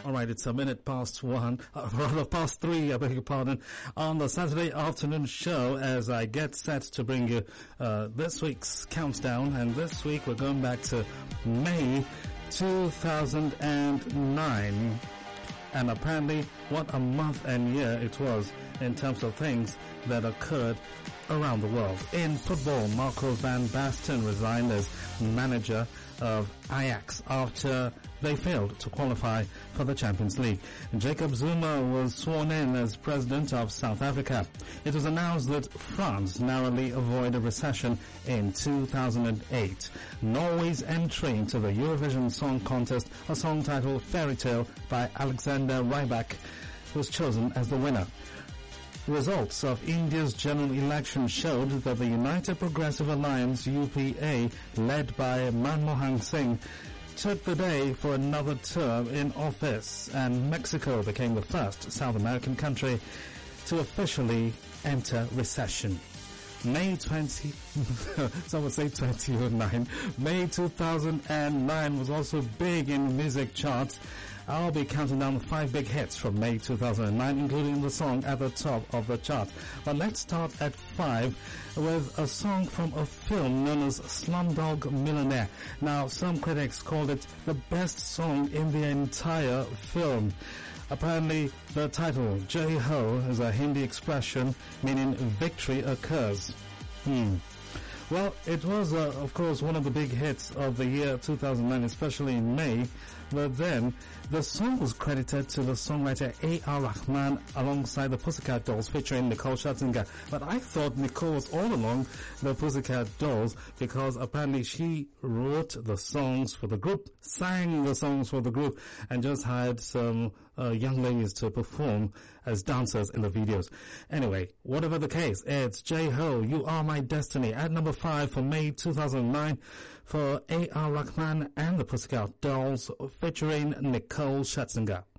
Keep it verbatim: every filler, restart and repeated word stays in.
All right, it's a minute past one, uh, rather past three, I beg your pardon, on the Saturday afternoon show as I get set to bring you uh, this week's countdown. And this week we're going back to May two thousand nine. And apparently what a month and year it was in terms of things that occurred around the world. In football, Marco van Basten resigned as manager of Ajax after they failed to qualify for the Champions League. Jacob Zuma was sworn in as president of South Africa. It was announced that France narrowly avoided a recession in two thousand eight. Norway's entry into the Eurovision Song Contest, a song titled Fairy Tale by Alexander Rybak, was chosen as the winner. Results of India's general election showed that the United Progressive Alliance, U P A, led by Manmohan Singh, took the day for another term in office, and Mexico became the first South American country to officially enter recession. May twentieth, some would say twenty oh nine, May two thousand nine was also big in music charts. I'll be counting down the five big hits from May two thousand nine, including the song at the top of the chart. But let's start at five with a song from a film known as Slumdog Millionaire. Now, some critics called it the best song in the entire film. Apparently, the title, Jai Ho, is a Hindi expression meaning victory occurs. Hmm. Well, it was, uh, of course, one of the big hits of the year two thousand nine, especially in May. But then, the song was credited to the songwriter A R Rahman alongside the Pussycat Dolls featuring Nicole Scherzinger. But I thought Nicole was all along the Pussycat Dolls because apparently she wrote the songs for the group, sang the songs for the group, and just hired some uh, young ladies to perform as dancers in the videos. Anyway, whatever the case, it's Jai Ho, You Are My Destiny, at number five for May two thousand nine for A R Rahman and the Pussycat Dolls featuring Nicole Scherzinger.